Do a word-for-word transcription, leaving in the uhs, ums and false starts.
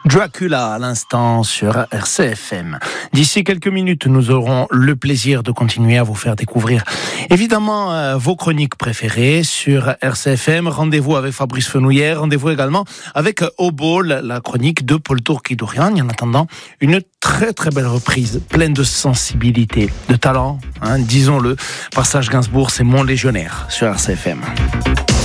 Dracula à l'instant sur R C F M. D'ici quelques minutes, nous aurons le plaisir de continuer à vous faire découvrir évidemment euh, vos chroniques préférées sur R C F M. Rendez-vous avec Fabrice Fenouillère, rendez-vous également avec Obo, la chronique de Paul Tourki-Dorian. En attendant, une très très belle reprise, pleine de sensibilité, de talent, hein, disons-le. Passage Gainsbourg, c'est mon légionnaire sur R C F M.